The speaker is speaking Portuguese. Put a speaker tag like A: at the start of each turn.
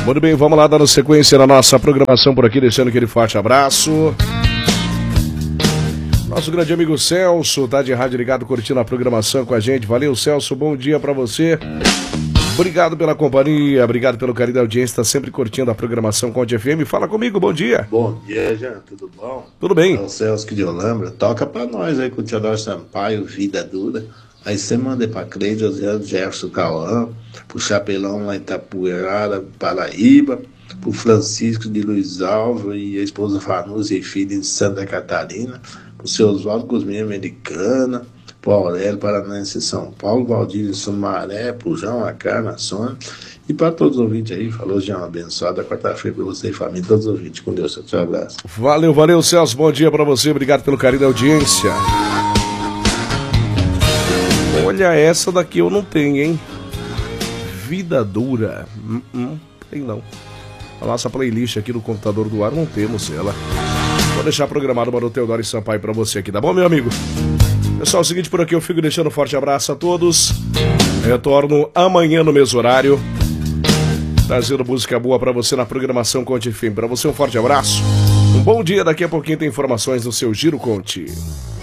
A: Muito bem, vamos lá dando sequência na nossa programação por aqui, deixando aquele forte abraço. Nosso grande amigo Celso tá de rádio ligado, curtindo a programação com a gente. Valeu, Celso, bom dia pra você. Obrigado pela companhia, obrigado pelo carinho da audiência, tá sempre curtindo a programação com a FM. Fala comigo, bom dia.
B: Bom dia, Jean, tudo bom?
A: Tudo bem.
B: É o Celso que de Olambra. Toca pra nós aí com o Teodoro Sampaio, Vida Dura. Aí você manda pra Cleide, José Jefferson Cauã, pro Chapelão lá em Itapuerara, Paraíba, pro Francisco de Luiz Alves e a esposa Fanúzia e filha de Santa Catarina, pro seu Oswaldo Cosminha Americana, pro Aurélio Paranaense São Paulo, Valdir de Sumaré, pro João Acarna, Sônia, e para todos os ouvintes aí, falou Jean, abençoada quarta-feira pra você e família, todos os ouvintes, com Deus, seu abraço.
A: Valeu, valeu, Celso, bom dia pra você, obrigado pelo carinho da audiência. Olha, essa daqui eu não tenho, hein? Vida Dura. Tem não. A nossa playlist aqui no computador do ar não temos ela. Vou deixar programado para o Teodoro Sampaio para você aqui, tá bom, meu amigo? Pessoal, é o seguinte, por aqui eu fico deixando um forte abraço a todos. Retorno amanhã no mesmo horário, trazendo música boa para você na programação Conte FM. Para você um forte abraço. Um bom dia, daqui a pouquinho tem informações no seu Giro Conte.